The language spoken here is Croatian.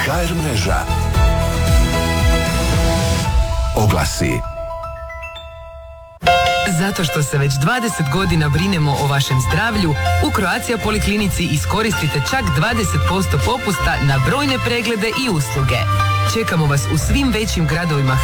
HR mreža. Oglasi. Zato što se već 20 godina brinemo o vašem zdravlju, u Croatia Poliklinici iskoristite čak 20% popusta na brojne preglede i usluge. Čekamo vas u svim većim gradovima